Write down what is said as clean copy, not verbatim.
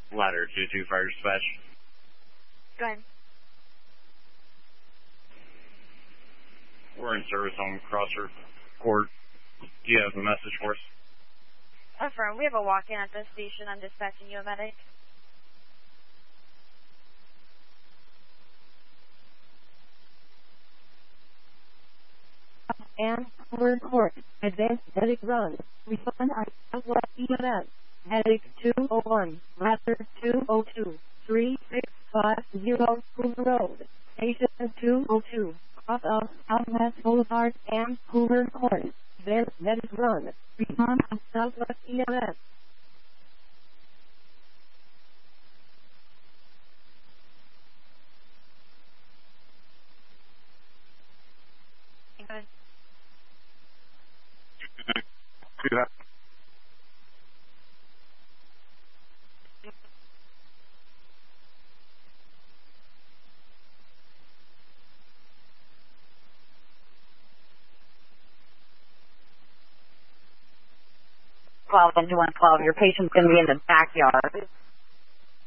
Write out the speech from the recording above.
Ladder 2-2 fire dispatch. Go ahead. We're in service on Crosser Court. Do you have a message for us? Affirm. We have a walk-in at the station. I'm dispatching you a medic. And Hoover Court. Advanced medic run. Refund on Southwest EMS. Medic 201. Ladder 202. 3650 Hoover Road. Station 202. Off of Southwest Boulevard and Hoover Court. Advanced medic run. Refund on Southwest EMS. Go ahead. Do that. Into 112. Your patient's going to be in the backyard.